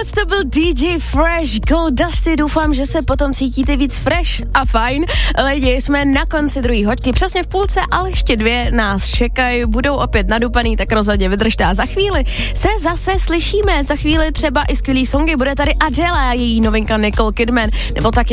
Noc to byl DJ Fresh, Gold Dusty, doufám, že se potom cítíte víc fresh a fajn. Lidi, jsme na konci druhé hoďky, přesně v půlce, ale ještě 2 nás čekají, budou opět nadupaný, tak rozhodně vydržte a za chvíli se zase slyšíme, za chvíli třeba i skvělý songy, bude tady Adele a její novinka Nicole Kidman, nebo taky